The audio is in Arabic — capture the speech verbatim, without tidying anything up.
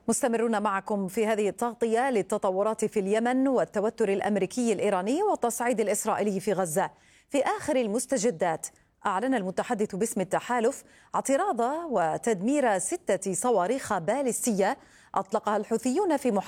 مستمرون معكم في هذه التغطية للتطورات في اليمن والتوتر الأمريكي الإيراني والتصعيد الإسرائيلي في غزة. في آخر المستجدات، أعلن المتحدث باسم التحالف اعتراض وتدمير ستة صواريخ باليستية أطلقها الحوثيون في محافظة